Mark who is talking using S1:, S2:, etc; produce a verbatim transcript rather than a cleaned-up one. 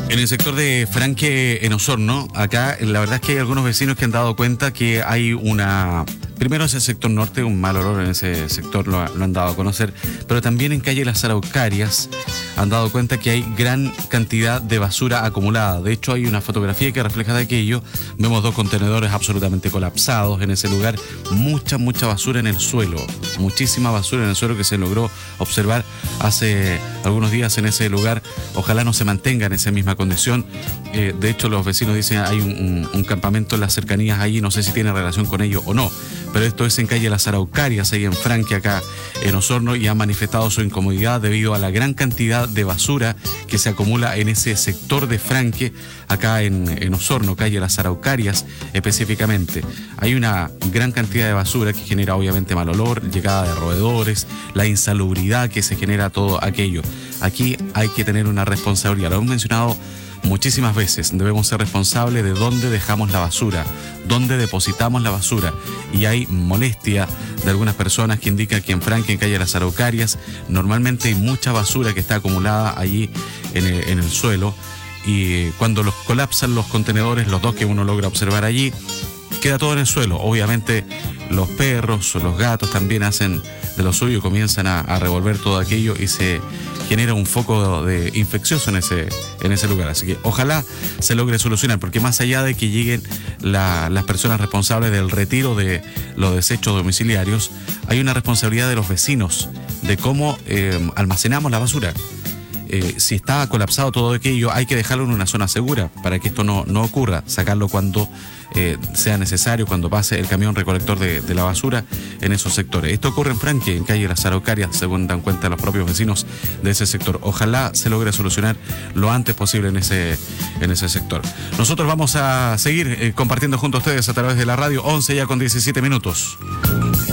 S1: En el sector de Franque, en Osorno, acá la verdad es que hay algunos vecinos que han dado cuenta que hay una... Primero es el sector norte, un mal olor en ese sector, lo, lo han dado a conocer, pero también en calle Las Araucarias han dado cuenta que hay gran cantidad de basura acumulada. De hecho, hay una fotografía que refleja de aquello. Vemos dos contenedores absolutamente colapsados en ese lugar, mucha, mucha basura en el suelo, muchísima basura en el suelo que se logró observar hace algunos días en ese lugar. Ojalá no se mantenga en esa misma condición. Eh, de hecho, los vecinos dicen hay un, un, un campamento en las cercanías allí, no sé si tiene relación con ello o no, pero esto es en calle Las Araucarias, ahí en Franque, acá en Osorno, y han manifestado su incomodidad debido a la gran cantidad de basura que se acumula en ese sector de Franque, acá en, en Osorno, calle Las Araucarias específicamente. Hay una gran cantidad de basura que genera obviamente mal olor, llegada de roedores, la insalubridad que se genera todo aquello. Aquí hay que tener una responsabilidad, lo hemos mencionado muchísimas veces, debemos ser responsables de dónde dejamos la basura, dónde depositamos la basura, y hay molestia de algunas personas que indican que en Franque, en calle Las Araucarias, normalmente hay mucha basura que está acumulada allí en el, en el suelo, y cuando los colapsan los contenedores, los dos que uno logra observar allí, queda todo en el suelo. Obviamente los perros o los gatos también hacen de lo suyo, comienzan a, a revolver todo aquello y se genera un foco de infeccioso en ese, en ese lugar. Así que ojalá se logre solucionar, porque más allá de que lleguen la, las personas responsables del retiro de los desechos domiciliarios, hay una responsabilidad de los vecinos de cómo eh, almacenamos la basura. Eh, si está colapsado todo aquello, hay que dejarlo en una zona segura para que esto no, no ocurra, sacarlo cuando eh, sea necesario, cuando pase el camión recolector de, de la basura en esos sectores. Esto ocurre en Franque, en calle Las Araucarias, según dan cuenta los propios vecinos de ese sector. Ojalá se logre solucionar lo antes posible en ese, en ese sector. Nosotros vamos a seguir eh, compartiendo junto a ustedes a través de la radio, once ya con diecisiete minutos.